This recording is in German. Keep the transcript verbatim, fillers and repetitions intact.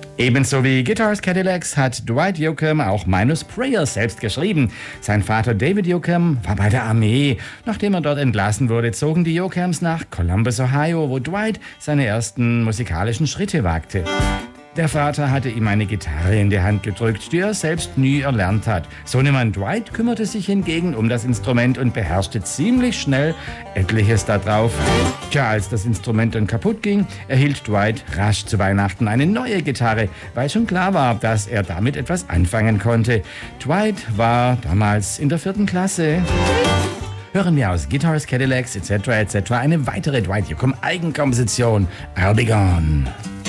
Ebenso wie Guitars Cadillacs hat Dwight Yoakam auch Minus Prayers selbst geschrieben. Sein Vater David Yoakam war bei der Armee. Nachdem er dort entlassen wurde, zogen die Yoakams nach Columbus, Ohio, wo Dwight seine ersten musikalischen Schritte wagte. Der Vater hatte ihm eine Gitarre in die Hand gedrückt, die er selbst nie erlernt hat. Sohnemann Dwight kümmerte sich hingegen um das Instrument und beherrschte ziemlich schnell etliches darauf. Tja, als das Instrument dann kaputt ging, erhielt Dwight rasch zu Weihnachten eine neue Gitarre, weil schon klar war, dass er damit etwas anfangen konnte. Dwight war damals in der vierten Klasse. Hören wir aus Guitars, Cadillacs et cetera et cetera eine weitere Dwight Yoakam Eigenkomposition, I'll Be Gone.